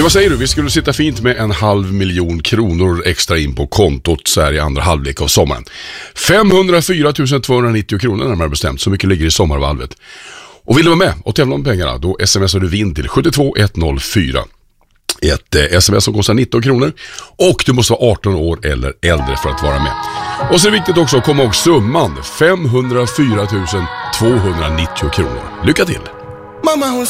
Du, vad säger du? Vi skulle sitta fint med 500 000 kronor extra in på kontot så här i andra halvlek av sommaren. 504 290 kronor närmare bestämt, så mycket ligger i sommarvalvet. Och vill du vara med och tävla om pengarna, då smsar du vinn till 72104. Ett sms som kostar 19 kronor och du måste vara 18 år eller äldre för att vara med. Och så är det viktigt också att komma ihåg summan 504 290 kronor. Lycka till! Mamma hon